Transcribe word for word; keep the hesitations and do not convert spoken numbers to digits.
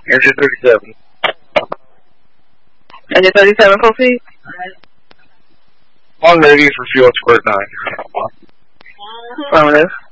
Here's your thirty-seven. And your thirty-seven, proceed. On ready for fuel squirt nine. Affirmative.